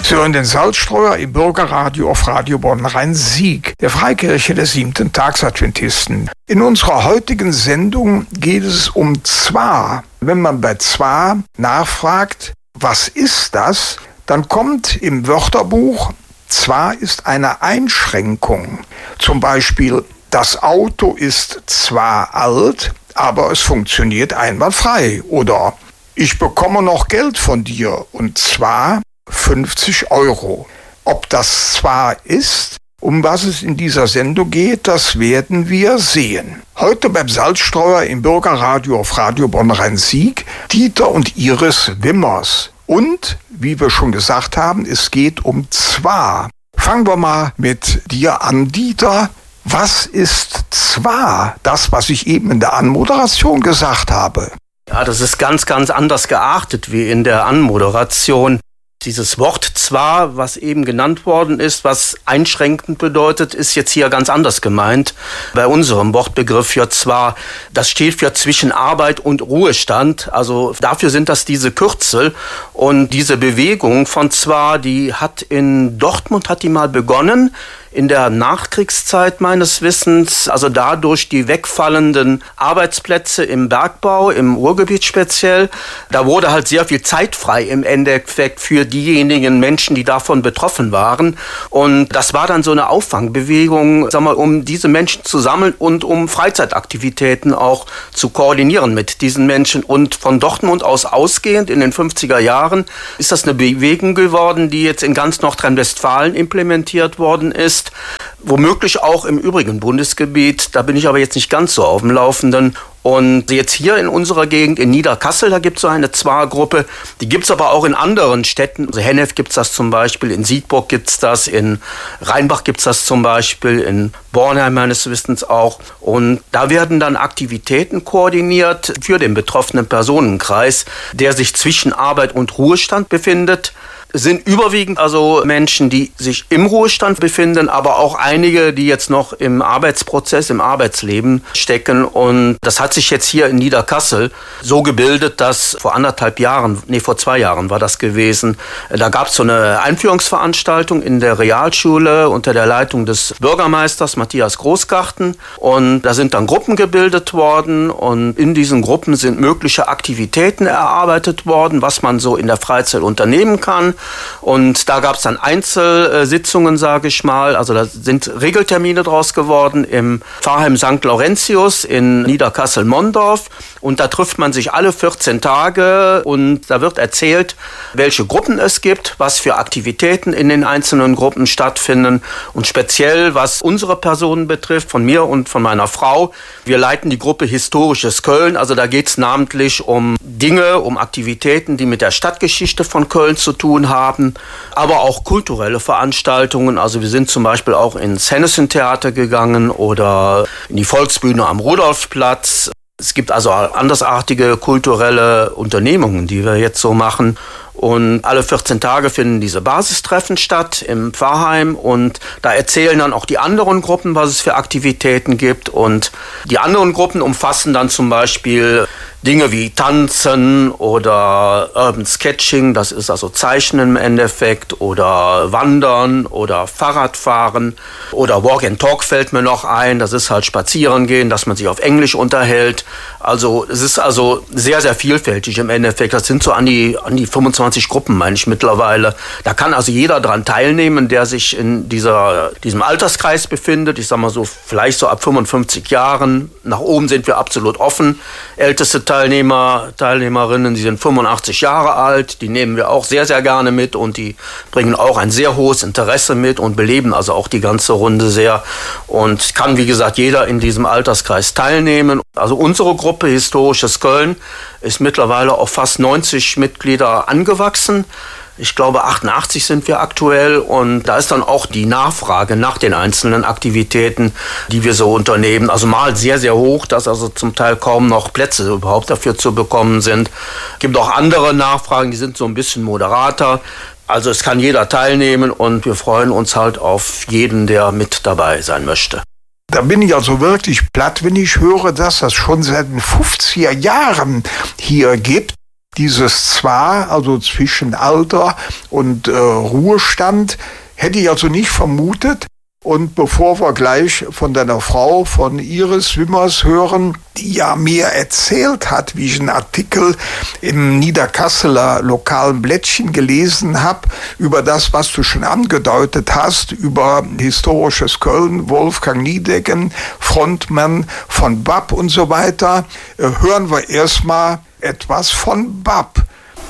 Sie hören den Salzstreuer im Bürgerradio auf Radio Bonn-Rhein-Sieg, der Freikirche des 7. Tagsadventisten. In unserer heutigen Sendung geht es um Zwar. Wenn man bei Zwar nachfragt, was ist das, dann kommt im Wörterbuch, Zwar ist eine Einschränkung. Zum Beispiel, das Auto ist zwar alt, aber es funktioniert einwandfrei. Oder ich bekomme noch Geld von dir und zwar 50 €. Ob das zwar ist, um was es in dieser Sendung geht, das werden wir sehen. Heute beim Salzstreuer im Bürgerradio auf Radio Bonn-Rhein-Sieg Dieter und Iris Wimmers. Und, wie wir schon gesagt haben, es geht um Zwar. Fangen wir mal mit dir an, Dieter. Was ist Zwar? Das, was ich eben in der Anmoderation gesagt habe. Ja, das ist ganz, ganz anders geartet wie in der Anmoderation. Dieses Wort zwar, was eben genannt worden ist, was einschränkend bedeutet, ist jetzt hier ganz anders gemeint. Bei unserem Wortbegriff für zwar, das steht für zwischen Arbeit und Ruhestand. Also dafür sind das diese Kürzel. Und diese Bewegung von zwar, die hat in Dortmund mal begonnen. In der Nachkriegszeit meines Wissens, also dadurch die wegfallenden Arbeitsplätze im Bergbau, im Ruhrgebiet speziell, da wurde halt sehr viel Zeit frei im Endeffekt für diejenigen Menschen, die davon betroffen waren. Und das war dann so eine Auffangbewegung, um diese Menschen zu sammeln und um Freizeitaktivitäten auch zu koordinieren mit diesen Menschen. Und von Dortmund aus ausgehend in den 50er Jahren ist das eine Bewegung geworden, die jetzt in ganz Nordrhein-Westfalen implementiert worden ist. Womöglich auch im übrigen Bundesgebiet, da bin ich aber jetzt nicht ganz so auf dem Laufenden. Und jetzt hier in unserer Gegend, in Niederkassel, da gibt es so eine Zwar-Gruppe. Die gibt es aber auch in anderen Städten. Also Hennef gibt es das zum Beispiel, in Siegburg gibt es das, in Rheinbach gibt es das zum Beispiel, in Bornheim meines Wissens auch. Und da werden dann Aktivitäten koordiniert für den betroffenen Personenkreis, der sich zwischen Arbeit und Ruhestand befindet. Es sind überwiegend also Menschen, die sich im Ruhestand befinden, aber auch einige, die jetzt noch im Arbeitsprozess, im Arbeitsleben stecken. Und das hat sich jetzt hier in Niederkassel so gebildet, dass vor 2 Jahren war das gewesen. Da gab es so eine Einführungsveranstaltung in der Realschule unter der Leitung des Bürgermeisters Matthias Großgarten. Und da sind dann Gruppen gebildet worden und in diesen Gruppen sind mögliche Aktivitäten erarbeitet worden, was man so in der Freizeit unternehmen kann. Und da gab es dann Einzelsitzungen, sage ich mal. Also da sind Regeltermine draus geworden im Pfarrheim St. Laurentius in Niederkassel-Mondorf. Und da trifft man sich alle 14 Tage und da wird erzählt, welche Gruppen es gibt, was für Aktivitäten in den einzelnen Gruppen stattfinden. Und speziell, was unsere Personen betrifft, von mir und von meiner Frau, wir leiten die Gruppe Historisches Köln. Also da geht es namentlich um Dinge, um Aktivitäten, die mit der Stadtgeschichte von Köln zu tun haben, aber auch kulturelle Veranstaltungen. Also wir sind zum Beispiel auch ins Hennessen-Theater gegangen oder in die Volksbühne am Rudolfplatz. Es gibt also andersartige kulturelle Unternehmungen, die wir jetzt so machen. Und alle 14 Tage finden diese Basistreffen statt im Pfarrheim und da erzählen dann auch die anderen Gruppen, was es für Aktivitäten gibt. Und die anderen Gruppen umfassen dann zum Beispiel Dinge wie Tanzen oder Urban Sketching, das ist also Zeichnen im Endeffekt, oder Wandern oder Fahrradfahren oder Walk and Talk fällt mir noch ein, das ist halt Spazieren gehen, dass man sich auf Englisch unterhält. Also es ist also sehr, sehr vielfältig im Endeffekt. Das sind so an die 25 Gruppen, meine ich mittlerweile. Da kann also jeder dran teilnehmen, der sich in diesem Alterskreis befindet. Ich sag mal so, vielleicht so ab 55 Jahren. Nach oben sind wir absolut offen. Älteste Teilnehmerinnen, die sind 85 Jahre alt. Die nehmen wir auch sehr, sehr gerne mit und die bringen auch ein sehr hohes Interesse mit und beleben also auch die ganze Runde sehr. Und kann, wie gesagt, jeder in diesem Alterskreis teilnehmen. Also unsere Gruppe Historisches Köln ist mittlerweile auf fast 90 Mitglieder angewachsen. Ich glaube, 88 sind wir aktuell und da ist dann auch die Nachfrage nach den einzelnen Aktivitäten, die wir so unternehmen, also mal sehr, sehr hoch, dass also zum Teil kaum noch Plätze überhaupt dafür zu bekommen sind. Es gibt auch andere Nachfragen, die sind so ein bisschen moderater. Also es kann jeder teilnehmen und wir freuen uns halt auf jeden, der mit dabei sein möchte. Da bin ich also wirklich platt, wenn ich höre, dass das schon seit den 50er Jahren hier gibt. Dieses zwar, also zwischen Alter und Ruhestand, hätte ich also nicht vermutet. Und bevor wir gleich von deiner Frau, von Iris Wimmers hören, die ja mir erzählt hat, wie ich einen Artikel im Niederkasseler lokalen Blättchen gelesen habe, über das, was du schon angedeutet hast, über historisches Köln, Wolfgang Niedecken, Frontmann von BAP und so weiter, hören wir erstmal etwas von BAP.